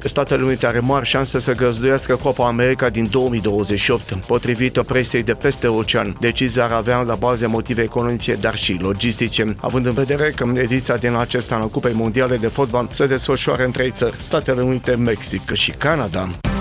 Statele Unite are mari șanse să găzduiască Copa America din 2028. Potrivit presiei de peste ocean, decizia ar avea la bază motive economice, dar și logistice, având în vedere că ediția din acest an a Cupei Mondiale de Fotbal se desfășoară în 3 țări, Statele Unite, Mexic și Canada.